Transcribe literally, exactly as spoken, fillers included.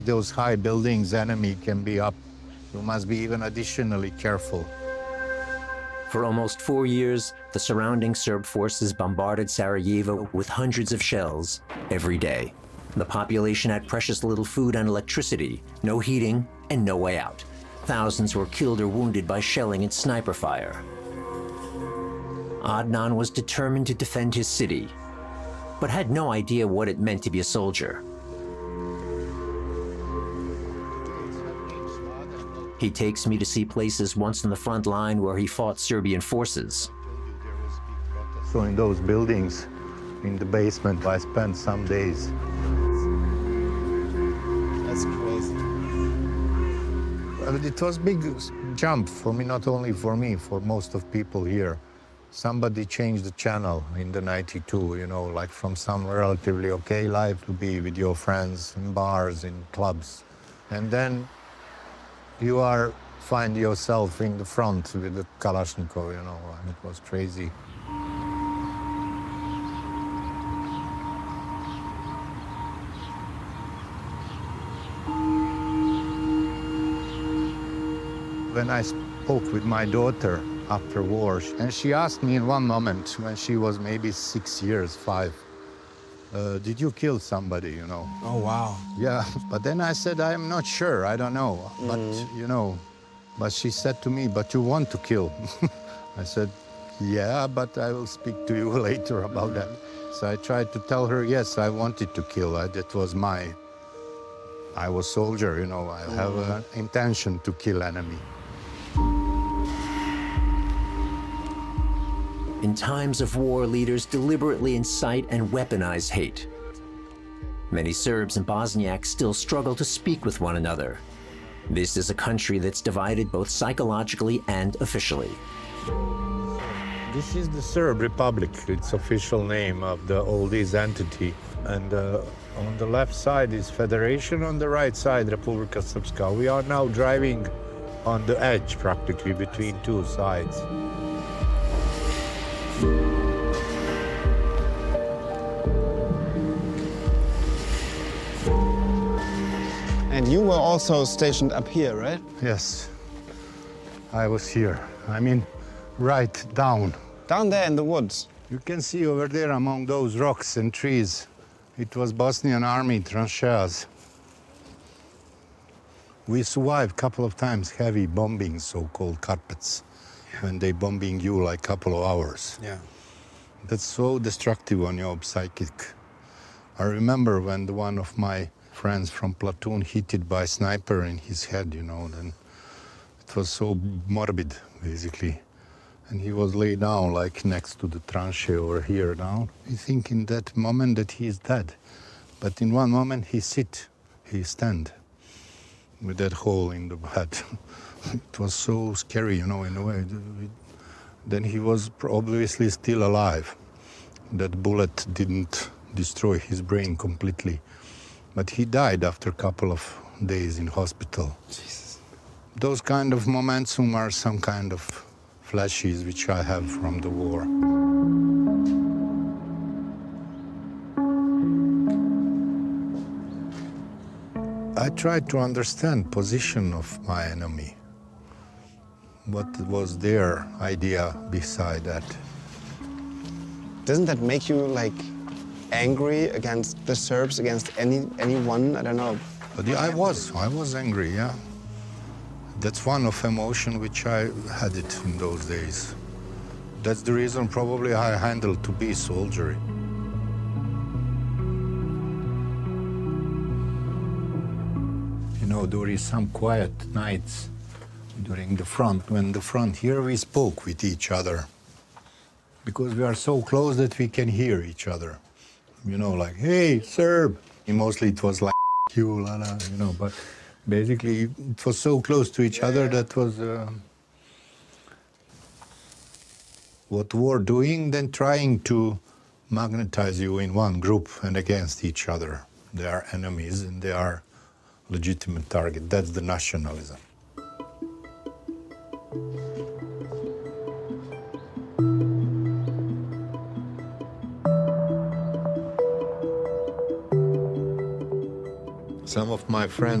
Those high buildings, enemy can be up. You must be even additionally careful. For almost four years, the surrounding Serb forces bombarded Sarajevo with hundreds of shells every day. The population had precious little food and electricity, no heating, and no way out. Thousands were killed or wounded by shelling and sniper fire. Adnan was determined to defend his city, but had no idea what it meant to be a soldier. He takes me to see places once on the front line where he fought Serbian forces. So in those buildings, in the basement, I spent some days. That's crazy. Well, it was a big jump for me, not only for me, for most of people here. Somebody changed the channel in the ninety-two, you know, like from some relatively okay life to be with your friends in bars, in clubs. And then you are find yourself in the front with the Kalashnikov, you know, and it was crazy. When I spoke with my daughter after war, and she asked me in one moment when she was maybe six years, five, Uh, did you kill somebody, you know? Oh, wow. Yeah, but then I said, I'm not sure, I don't know. Mm. But, you know, but she said to me, but you want to kill. I said, yeah, but I will speak to you later about that. So I tried to tell her, yes, I wanted to kill. I, that was my, I was soldier, you know, I have an intention to kill enemy. In times of war, leaders deliberately incite and weaponize hate. Many Serbs and Bosniaks still struggle to speak with one another. This is a country that's divided both psychologically and officially. This is the Serb Republic. It's official name of the oldies entity. And uh, on the left side is Federation, on the right side, Republika Srpska. We are now driving on the edge, practically, between two sides. And you were also stationed up here, right? Yes, I was here. I mean, right down. Down there in the woods. You can see over there among those rocks and trees. It was Bosnian army trancheas. We survived a couple of times heavy bombing, so-called carpets, when they bombing you like a couple of hours. Yeah. That's so destructive on your psychic. I remember when the one of my friends from platoon hit it by a sniper in his head, you know, then it was so morbid, basically. And he was laid down, like, next to the tranche over here now. You think in that moment that he is dead. But in one moment he sit, he stand, with that hole in the head. It was so scary, you know, in a way. Then he was obviously still alive. That bullet didn't destroy his brain completely. But he died after a couple of days in hospital. Jesus. Those kind of moments are some kind of flashes which I have from the war. I tried to understand position of my enemy. What was their idea beside that? Doesn't that make you, like, angry against the Serbs, against any anyone? I don't know. But yeah, I was. I was angry, yeah. That's one of emotion which I had it in those days. That's the reason probably I handled to be soldier. You know, there is some quiet nights during the front, when the front here we spoke with each other. Because we are so close that we can hear each other. You know, like, hey, Serb. And mostly it was like, you, la, la, you know, but basically it was so close to each other that was uh, what war doing, then trying to magnetize you in one group and against each other. They are enemies and they are legitimate target. That's the nationalism. Some of my friends